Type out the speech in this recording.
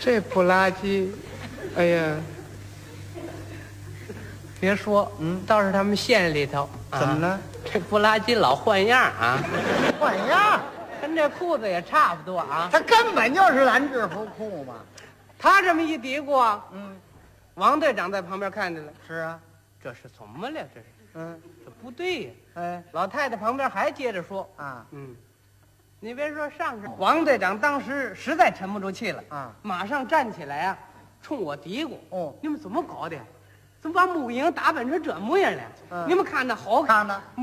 这不拉几，哎呀，别说，倒是他们县里头， 怎么了？ 这不拉几老换样啊， 换样， 跟这裤子也差不多啊。 他根本就是蓝制服裤嘛。 他这么一嘀咕啊，王队长在旁边看见了， 是啊， 这是怎么了？这是，这不对呀。 哎， 老太太旁边还接着说啊， 你别说上次王队长当时实在沉不住气了啊， 马上站起来啊，冲我嘀咕：“ 哦， 你们怎么搞的？怎么把母婴打扮成这模样了？你们看着好看呢？